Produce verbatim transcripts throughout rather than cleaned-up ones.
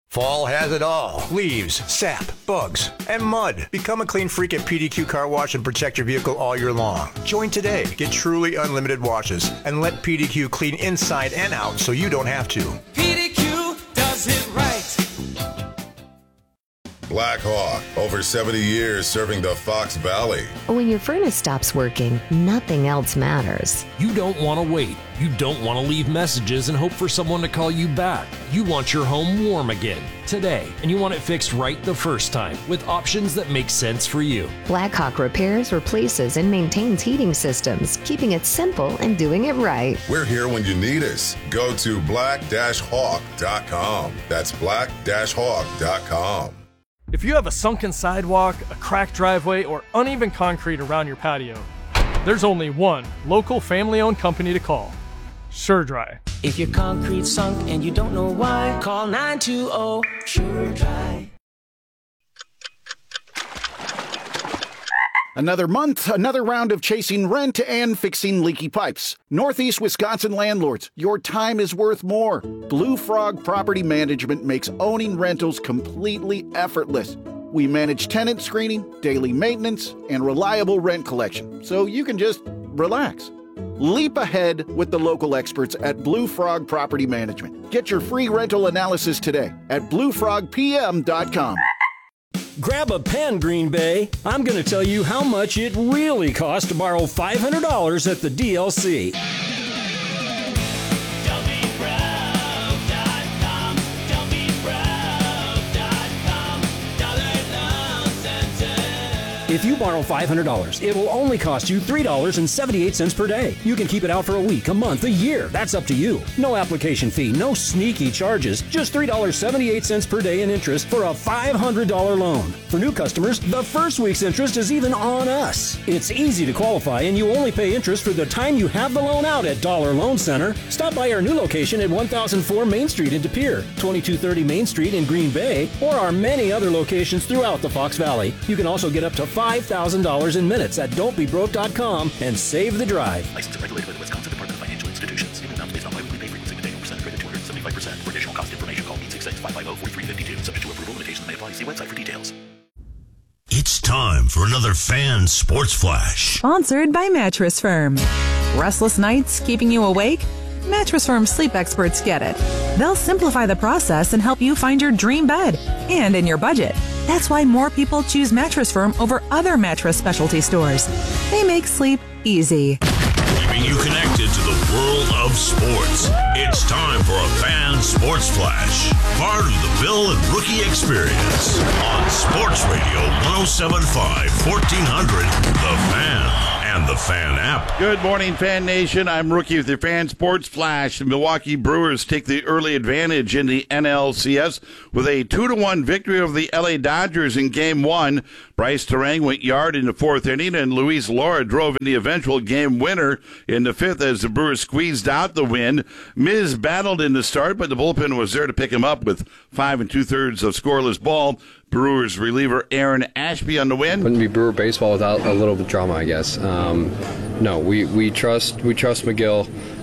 Fall has it all. Leaves, sap, bugs, and mud. Become a clean freak at P D Q Car Wash and protect your vehicle all year long. Join today. Get truly unlimited washes and let P D Q clean inside and out so you don't have to. P D Q does it right. Black Hawk, over seventy years serving the Fox Valley. When your furnace stops working, nothing else matters. You don't want to wait. You don't want to leave messages and hope for someone to call you back. You want your home warm again, today, and you want it fixed right the first time with options that make sense for you. Blackhawk repairs, replaces, and maintains heating systems, keeping it simple and doing it right. We're here when you need us. Go to black hawk dot com. That's black hawk dot com. If you have a sunken sidewalk, a cracked driveway, or uneven concrete around your patio, there's only one local family-owned company to call. SureDry. If your concrete's sunk and you don't know why, call nine two zero SureDry. Another month, another round of chasing rent and fixing leaky pipes. Northeast Wisconsin landlords, your time is worth more. Blue Frog Property Management makes owning rentals completely effortless. We manage tenant screening, daily maintenance, and reliable rent collection, so you can just relax. Leap ahead with the local experts at Blue Frog Property Management. Get your free rental analysis today at blue frog p m dot com. Grab a pen, Green Bay. I'm going to tell you how much it really costs to borrow five hundred dollars at the D L C. If you borrow five hundred dollars, it will only cost you three dollars and seventy-eight cents per day. You can keep it out for a week, a month, a year. That's up to you. No application fee, no sneaky charges. Just three dollars and seventy-eight cents per day in interest for a five hundred dollars loan. For new customers, the first week's interest is even on us. It's easy to qualify, and you only pay interest for the time you have the loan out at Dollar Loan Center. Stop by our new location at one thousand four Main Street in De Pere, twenty-two thirty Main Street in Green Bay, or our many other locations throughout the Fox Valley. You can also get up to five thousand dollars in minutes at don't be broke dot com and save the drive. Licensed and regulated by the Wisconsin Department of Financial Institutions. Income amounts based on biweekly pay frequency with annual percentage rate of two hundred seventy-five percent. For additional cost information, call eight six six, five five zero, four three five two. Subject to approval, limitations may apply. See website for details. It's time for another Fan Sports Flash. Sponsored by Mattress Firm. Restless nights keeping you awake? Mattress Firm sleep experts get it. They'll simplify the process and help you find your dream bed, and in your budget. That's why more people choose Mattress Firm over other mattress specialty stores. They make sleep easy. Keeping you connected to the world of sports. It's time for a Fan Sports Flash. Part of the Bill and Rookie Experience on Sports Radio one oh seven point five, fourteen hundred, The Fan. And the Fan app. Good morning, Fan Nation. I'm Rookie with your Fan Sports Flash. The Milwaukee Brewers take the early advantage in the N L C S with a two to one victory over the L A Dodgers in Game one. Bryce Terang went yard in the fourth inning, and Luis Laura drove in the eventual game winner in the fifth as the Brewers squeezed out the win. Miz battled in the start, but the bullpen was there to pick him up with five and two-thirds of scoreless ball. Brewers reliever Aaron Ashby on the win. Wouldn't be Brewer baseball without a little bit of drama, I guess. Um, no, we, we trust we trust McGill.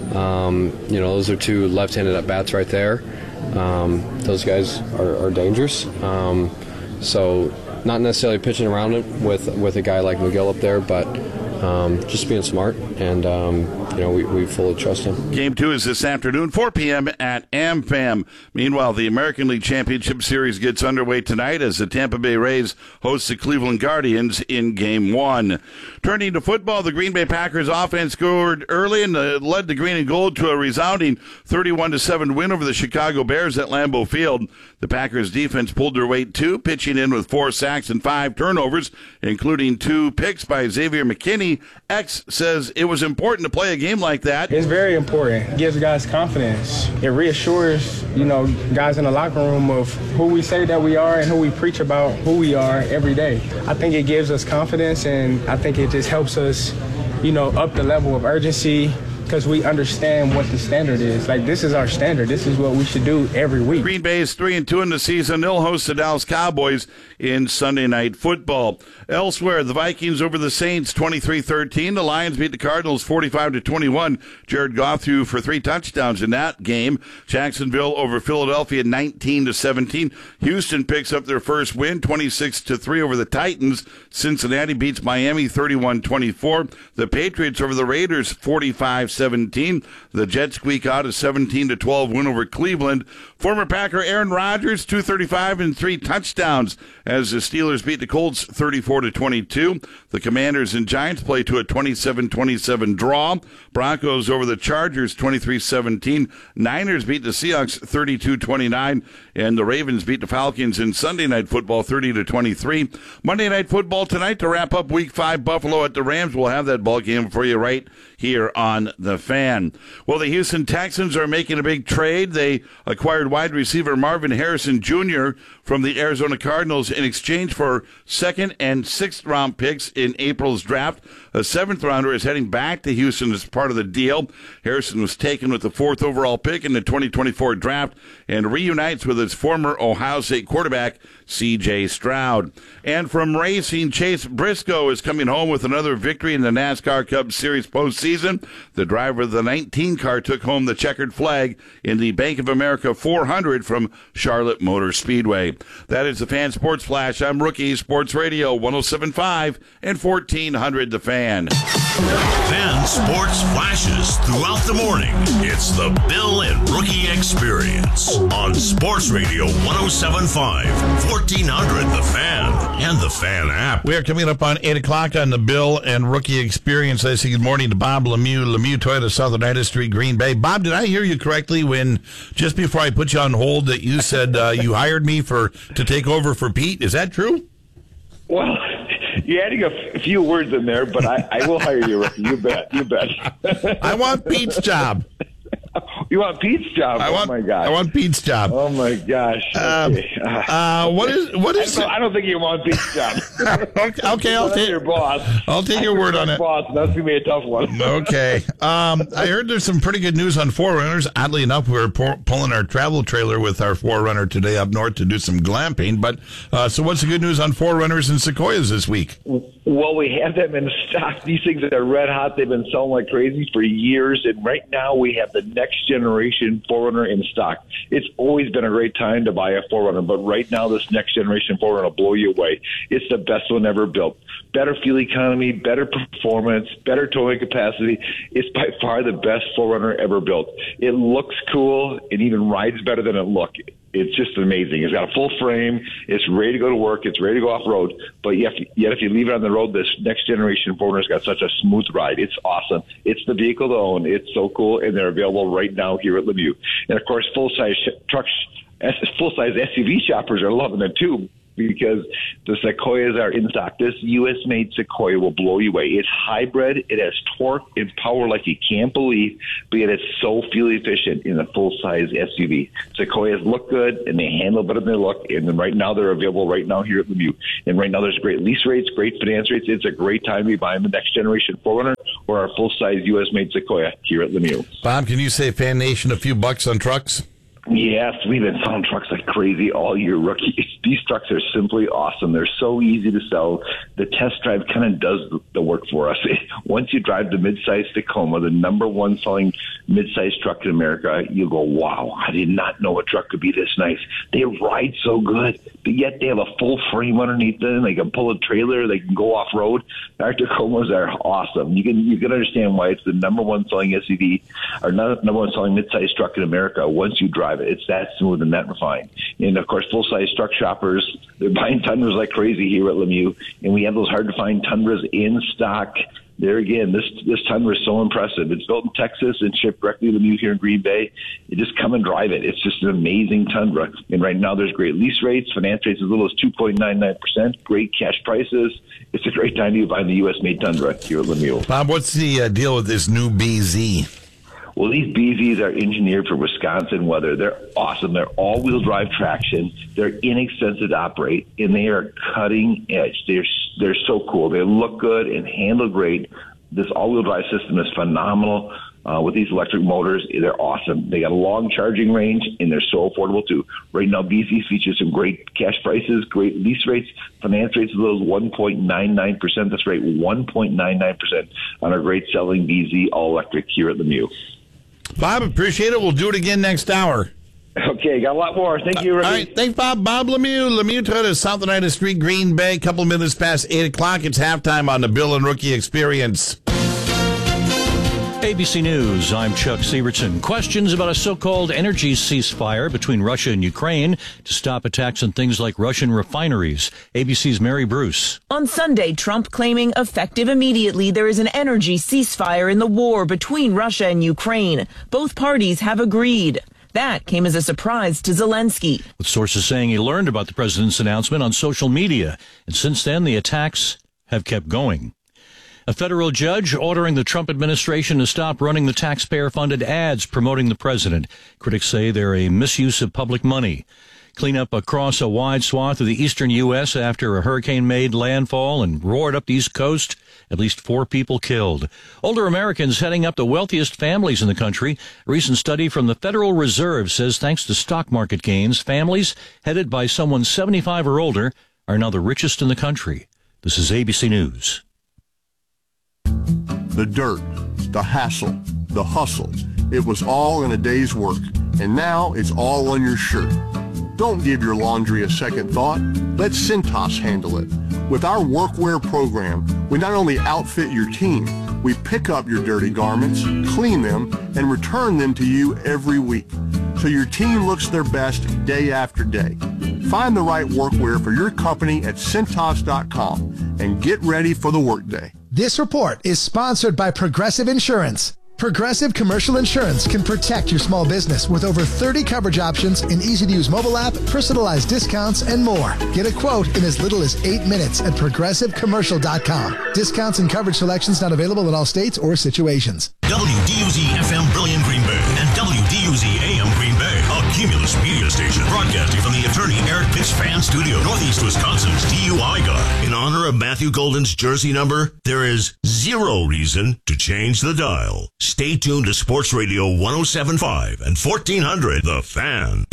Um, you know, those are two left-handed at bats right there. Um, those guys are, are dangerous. Um, so not necessarily pitching around it with with a guy like McGill up there, but um, just being smart, and um, you know, we, we fully trust him. Game two is this afternoon, four p.m. at AmFam. Meanwhile, the American League Championship Series gets underway tonight as the Tampa Bay Rays host the Cleveland Guardians in Game one. Turning to football, the Green Bay Packers offense scored early and uh, led the Green and Gold to a resounding thirty-one to seven win over the Chicago Bears at Lambeau Field. The Packers defense pulled their weight too, pitching in with four sacks and five turnovers, including two picks by Xavier McKinney. X says it was important to play a game like that. It's very important. It gives guys confidence. It reassures, you know, guys in the locker room of who we say that we are and who we preach about who we are every day. I think it gives us confidence, and I think it just helps us, you know, up the level of urgency because we understand what the standard is. Like, this is our standard. This is what we should do every week. Green Bay is three and two in the season. They'll host the Dallas Cowboys in Sunday Night Football. Elsewhere, the Vikings over the Saints twenty-three thirteen. The Lions beat the Cardinals forty-five to twenty-one. Jared Goff threw for three touchdowns in that game. Jacksonville over Philadelphia nineteen to seventeen. Houston picks up their first win twenty-six to three over the Titans. Cincinnati beats Miami thirty-one twenty-four. The Patriots over the Raiders forty-five seventeen. The Jets squeak out a seventeen to twelve win over Cleveland. Former Packer Aaron Rodgers two thirty-five and three touchdowns as the Steelers beat the Colts thirty-four to twenty-two. The Commanders and Giants play to a twenty-seven twenty-seven draw. Broncos over the Chargers twenty-three seventeen. Niners beat the Seahawks thirty-two twenty-nine, and the Ravens beat the Falcons in Sunday Night Football thirty to twenty-three. Monday Night Football tonight to wrap up Week five. Buffalo at the Rams. We'll have that ball game for you right here on The Fan. Well, the Houston Texans are making a big trade. They acquired wide receiver Marvin Harrison Junior from the Arizona Cardinals in exchange for second and sixth round picks in April's draft. A seventh rounder is heading back to Houston as part of the deal. Harrison was taken with the fourth overall pick in the twenty twenty-four draft and reunites with his former Ohio State quarterback, C J Stroud. And from racing, Chase Briscoe is coming home with another victory in the NASCAR Cup Series postseason. The driver of the nineteen car took home the checkered flag in the Bank of America four hundred from Charlotte Motor Speedway. That is the Fan Sports Flash. I'm Rookie Sports Radio one oh seven point five and fourteen hundred The Fan. Fan Sports Flashes throughout the morning. It's the Bill and Rookie Experience on Sports Radio one oh seven point five, fourteen hundred The Fan, and the Fan app. We are coming up on eight o'clock on the Bill and Rookie Experience. I say good morning to Bob Lemieux, Lemieux Toyota, South Oneida Street, Green Bay. Bob, did I hear you correctly when, just before I put you on hold, that you said uh, you hired me for to take over for Pete? Is that true? Well, you're adding a f- few words in there, but I, I will hire you, Ricky. You bet. You bet. I want Pete's job. You want Pete's job? I want, oh my gosh! I want Pete's job. Oh my gosh! Okay. Uh, uh, what is what is? I don't, I don't think you want Pete's job. okay, okay, I'll take your boss. I'll take your word on it. Boss, that's gonna be a tough one. Okay. Um, I heard there's some pretty good news on four runners. Oddly enough, we were pu- pulling our travel trailer with our four runner today up north to do some glamping. But uh, so, what's the good news on four runners and Sequoias this week? Well, we have them in stock. These things are red hot. They've been selling like crazy for years, and right now we have the next generation four runner in stock. It's always been a great time to buy a four runner, but right now this next generation four runner will blow you away. It's the best one ever built. Better fuel economy, better performance, better towing capacity. It's by far the best four runner ever built. It looks cool. It even rides better than it looks. It's just amazing. It's got a full frame. It's ready to go to work. It's ready to go off-road. But yet, yet if you leave it on the road, this next generation four runner's got such a smooth ride. It's awesome. It's the vehicle to own. It's so cool, and they're available right now here at Lemieux. And, of course, full-size sh- trucks, full-size S U V shoppers are loving it, too, because the Sequoias are in stock. This U S-made Sequoia will blow you away. It's hybrid. It has torque and power like you can't believe, but yet it's so fuel efficient in a full-size S U V. Sequoias look good, and they handle better than they look, and then right now they're available right now here at Lemieux. And right now there's great lease rates, great finance rates. It's a great time to be buying the next generation four runner or our full-size U S-made Sequoia here at Lemieux. Bob, can you say Fan Nation a few bucks on trucks? Yes, we've been selling trucks like crazy all year, Rookie. These trucks are simply awesome. They're so easy to sell. The test drive kind of does the work for us. Once you drive the midsize Tacoma, the number one selling midsize truck in America, you go, wow, I did not know a truck could be this nice. They ride so good, but yet they have a full frame underneath them. They can pull a trailer. They can go off-road. Our Tacomas are awesome. You can you can understand why it's the number one selling S U V, or number one selling midsize truck in America once you drive it. It's that smooth and that refined. And, of course, full-size truck shoppers, they're buying Tundras like crazy here at Lemieux, and we have those hard-to-find Tundras in stock. There again, this this Tundra is so impressive. It's built in Texas and shipped directly to Lemieux here in Green Bay. You just come and drive it. It's just an amazing Tundra. And right now there's great lease rates, finance rates as little as two point nine nine percent, great cash prices. It's a great time to be buying the U S-made Tundra here at Lemieux. Bob, what's the uh, deal with this new B Z? Well, these B Zs are engineered for Wisconsin weather. They're awesome. They're all-wheel drive traction. They're inexpensive to operate, and they are cutting edge. They're they're so cool. They look good and handle great. This all-wheel drive system is phenomenal. uh, with these electric motors. They're awesome. They got a long charging range, and they're so affordable too. Right now, B Z features some great cash prices, great lease rates, finance rates of those one point nine nine percent. That's right, one point nine nine percent on our great selling B Z all-electric here at Lemieux. Bob, appreciate it. We'll do it again next hour. Okay, got a lot more. Thank you, Ricky. All right, thanks, Bob. Bob Lemieux, Lemieux Toyota, South Oneida Street, Green Bay. A couple minutes past eight o'clock. It's halftime on the Bill and Rookie Experience. A B C News, I'm Chuck Sievertson. Questions about a so-called energy ceasefire between Russia and Ukraine to stop attacks on things like Russian refineries. A B C's Mary Bruce. On Sunday, Trump claiming effective immediately there is an energy ceasefire in the war between Russia and Ukraine. Both parties have agreed. That came as a surprise to Zelensky. With sources saying he learned about the president's announcement on social media, and since then the attacks have kept going. A federal judge ordering the Trump administration to stop running the taxpayer-funded ads promoting the president. Critics say they're a misuse of public money. Cleanup across a wide swath of the eastern U S after a hurricane made landfall and roared up the East Coast. At least four people killed. Older Americans heading up the wealthiest families in the country. A recent study from the Federal Reserve says thanks to stock market gains, families headed by someone seventy-five or older are now the richest in the country. This is A B C News. The dirt, the hassle, the hustle. It was all in a day's work, and now it's all on your shirt. Don't give your laundry a second thought. Let Cintas handle it. With our workwear program, we not only outfit your team, we pick up your dirty garments, clean them, and return them to you every week, so your team looks their best day after day. Find the right workwear for your company at Cintas dot com and get ready for the workday. This report is sponsored by Progressive Insurance. Progressive Commercial Insurance can protect your small business with over thirty coverage options, an easy-to-use mobile app, personalized discounts, and more. Get a quote in as little as eight minutes at Progressive Commercial dot com. Discounts and coverage selections not available in all states or situations. W D U Z F M Brilliant Green Bay and W D U Z A M Green Bay, a Cumulus media station broadcasting from the attorney Eric Pitts Fan Studio, Northeast Wisconsin's D U I guy. In honor of Matthew Golden's jersey number, there is zero reason to change the dial. Stay tuned to Sports Radio one oh seven point five and fourteen hundred The Fan.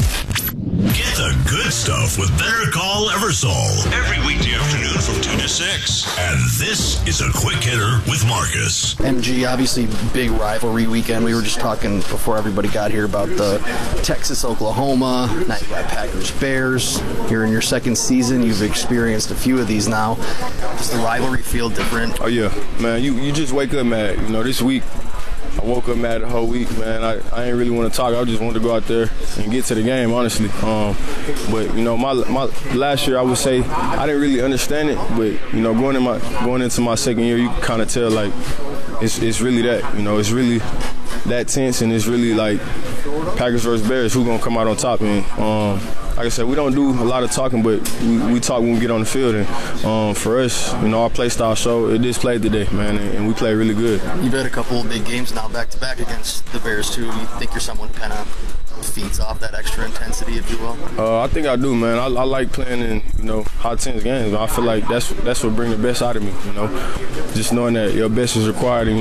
Get the good stuff with Better Call Eversole every weekday afternoon from two to six. And this is a quick hitter with Marcus. M G, obviously big rivalry weekend. We were just talking before everybody got here about the Texas-Oklahoma. Now you got Packers-Bears. You're in your second season. You've experienced a few of these now. Does the rivalry feel different? Oh, yeah. Man, you, you just wake up mad. You know, this week, I woke up mad the whole week, man. I, I ain't really want to talk. I just wanted to go out there and get to the game, honestly. Um, but, you know, my my last year, I would say I didn't really understand it. But, you know, going in my going into my second year, you can kind of tell, like, it's it's really that. You know, it's really that tense, and it's really, like, Packers versus Bears, who's going to come out on top. And, um, like I said, we don't do a lot of talking, but we, we talk when we get on the field. And um, for us, you know, our play style show, it is played today, man, and, and we play really good. You've had a couple of big games now back-to-back against the Bears, too. You think you're someone who kind of feeds off that extra intensity, if you will? Uh, I think I do, man. I, I like playing in, you know, high tense games. I feel like that's that's what brings the best out of me, you know, just knowing that your best is required. And,